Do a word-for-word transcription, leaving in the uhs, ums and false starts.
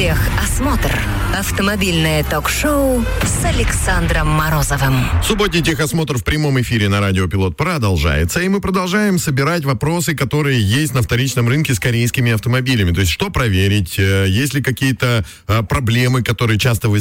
Техосмотр. Автомобильное ток-шоу с Александром Морозовым. Субботний техосмотр в прямом эфире на Радио Пилот продолжается. И мы продолжаем собирать вопросы, которые есть на вторичном рынке с корейскими автомобилями. То есть, что проверить, есть ли какие-то проблемы, которые часто возникают